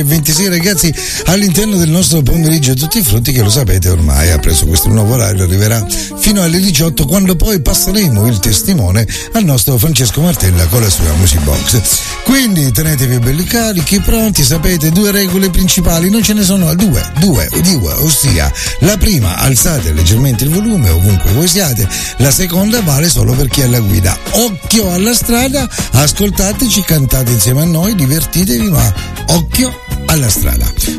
26 ragazzi all'interno del nostro pomeriggio tutti frutti, che lo sapete ormai ha preso questo nuovo orario, arriverà fino alle 18, quando poi passeremo il testimone al nostro Francesco Martella con la sua Music Box. Quindi tenetevi belli carichi, pronti, sapete due regole principali, non ce ne sono due, ossia la prima: alzate leggermente il volume ovunque voi siate, la seconda vale solo per chi è alla guida. Occhio alla strada, ascoltateci, cantate insieme a noi, divertitevi, ma occhio alla strada.